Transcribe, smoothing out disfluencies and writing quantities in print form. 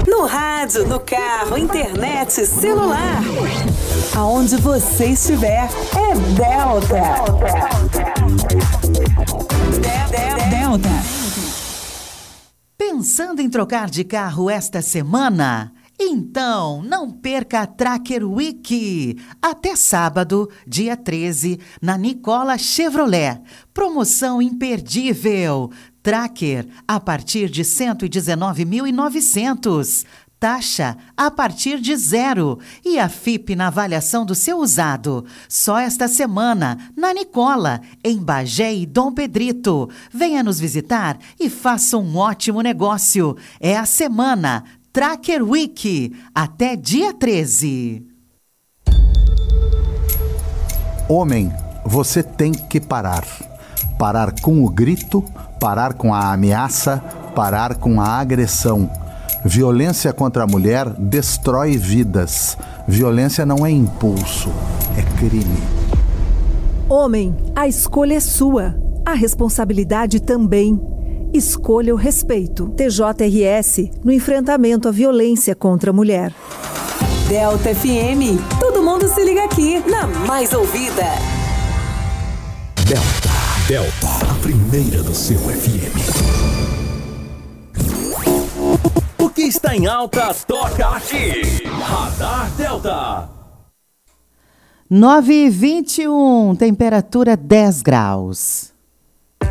No rádio, no carro, internet, celular. Aonde você estiver, é Delta. Delta. Pensando em trocar de carro esta semana? Então, não perca a Tracker Week. Até sábado, dia 13, na Nicola Chevrolet. Promoção imperdível. Tracker a partir de 119.900. Taxa a partir de 0 e a FIP na avaliação do seu usado. Só esta semana, na Nicola, em Bagé e Dom Pedrito. Venha nos visitar e faça um ótimo negócio. É a semana Tracker Week, até dia 13. Homem, você tem que parar. Parar com o grito, parar com a ameaça, parar com a agressão. Violência contra a mulher destrói vidas. Violência não é impulso, é crime. Homem, a escolha é sua. A responsabilidade também. Escolha o respeito. TJRS no enfrentamento à violência contra a mulher. Delta FM. Todo mundo se liga aqui na mais ouvida. Delta, a primeira do seu FM. O que está em alta, toca aqui. Radar Delta. 9h21, temperatura 10 graus.